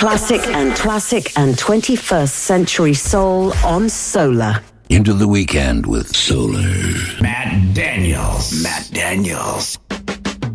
Classic and 21st century soul on Solar. Into the weekend with Solar. Matt Daniels.